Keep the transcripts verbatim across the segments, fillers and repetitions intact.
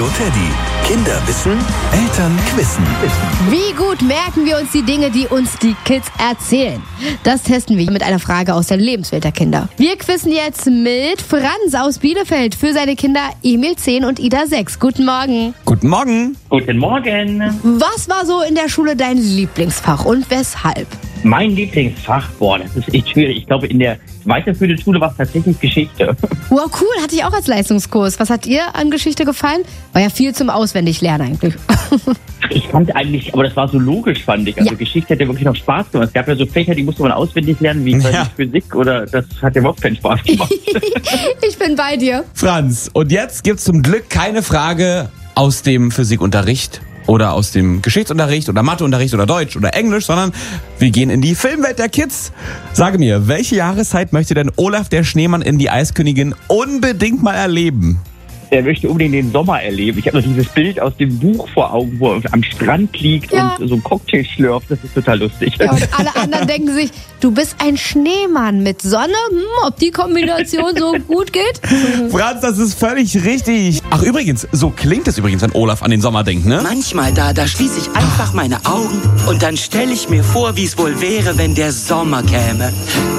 Teddy. Kinder wissen, Eltern wissen. Wie gut merken wir uns die Dinge, die uns die Kids erzählen? Das testen wir mit einer Frage aus der Lebenswelt der Kinder. Wir quizzen jetzt mit Franz aus Bielefeld für seine Kinder Emil zehn und Ida sechs. Guten Morgen. Guten Morgen. Guten Morgen. Was war so in der Schule dein Lieblingsfach und weshalb? Mein Lieblingsfach, boah, das ist echt schwierig. Ich glaube, in der weiterführenden Schule war es tatsächlich Geschichte. Wow, cool, hatte ich auch als Leistungskurs. Was hat dir an Geschichte gefallen? War ja viel zum Auswendiglernen eigentlich. Ich fand eigentlich, aber das war so logisch, fand ich. Also Ja. Geschichte hat ja wirklich noch Spaß gemacht. Es gab ja so Fächer, die musste man auswendig lernen, wie Ja. Physik, oder das hat ja überhaupt keinen Spaß gemacht. Ich bin bei dir. Franz, und jetzt gibt's zum Glück keine Frage aus dem Physikunterricht oder aus dem Geschichtsunterricht oder Matheunterricht oder Deutsch oder Englisch, sondern wir gehen in die Filmwelt der Kids. Sage mir, welche Jahreszeit möchte denn Olaf der Schneemann in die Eiskönigin unbedingt mal erleben? Der möchte unbedingt den Sommer erleben. Ich habe noch dieses Bild aus dem Buch vor Augen, wo er am Strand liegt Ja. und so einen Cocktail schlürft. Das ist total lustig. Ja, und alle anderen denken sich, du bist ein Schneemann mit Sonne. Hm, ob die Kombination so gut geht? Franz, das ist völlig richtig. Ach übrigens, so klingt es übrigens, wenn Olaf an den Sommer denkt, ne? Manchmal da, da schließe ich einfach meine Augen und dann stelle ich mir vor, wie es wohl wäre, wenn der Sommer käme.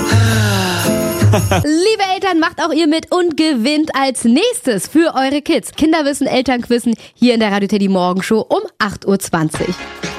Liebe Eltern, macht auch ihr mit und gewinnt als nächstes für eure Kids Kinderwissen, Elternquissen hier in der Radio Teddy Morgenshow um acht Uhr zwanzig.